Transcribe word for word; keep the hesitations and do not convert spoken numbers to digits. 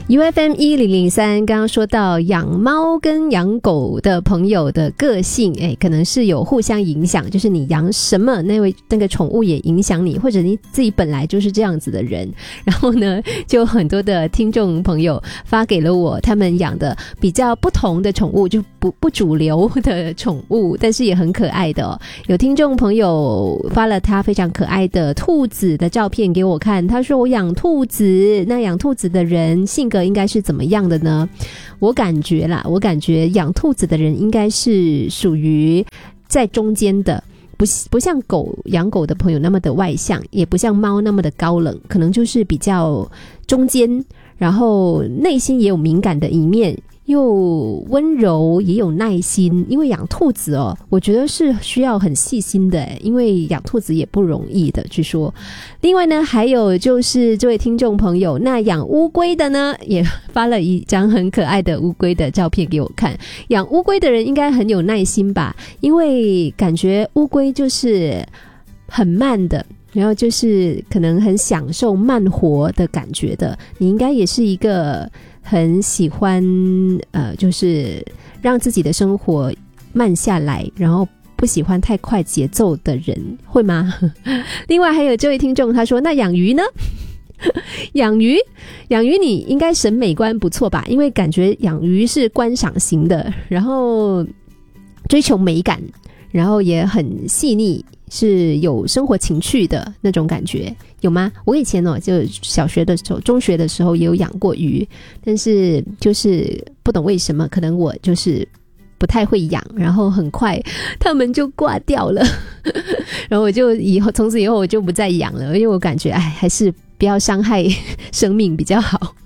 U F M 一零零三刚刚说到养猫跟养狗的朋友的个性，哎，可能是有互相影响，就是你养什么，那位那个宠物也影响你，或者你自己本来就是这样子的人。然后呢，就很多的听众朋友发给了我他们养的比较不同的宠物，就不不主流的宠物，但是也很可爱的哦。有听众朋友发了他非常可爱的兔子的照片给我看，他说我养兔子，那养兔子的人性格应该是怎么样的呢？我感觉啦，我感觉养兔子的人应该是属于在中间的，不不像狗养狗的朋友那么的外向，也不像猫那么的高冷，可能就是比较中间，然后内心也有敏感的一面，又温柔也有耐心。因为养兔子哦，我觉得是需要很细心的，因为养兔子也不容易的，据说。另外呢，还有就是这位听众朋友，那养乌龟的呢，也发了一张很可爱的乌龟的照片给我看。养乌龟的人应该很有耐心吧，因为感觉乌龟就是很慢的，然后就是可能很享受慢活的感觉的。你应该也是一个很喜欢呃，就是让自己的生活慢下来，然后不喜欢太快节奏的人，会吗？另外还有这位听众他说，那养鱼呢？养鱼养鱼你应该审美观不错吧，因为感觉养鱼是观赏型的，然后追求美感，然后也很细腻，是有生活情趣的那种感觉，有吗？我以前哦，就小学的时候中学的时候也有养过鱼，但是就是不懂为什么，可能我就是不太会养，然后很快他们就挂掉了然后我就以后从此以后我就不再养了，因为我感觉哎，还是不要伤害生命比较好。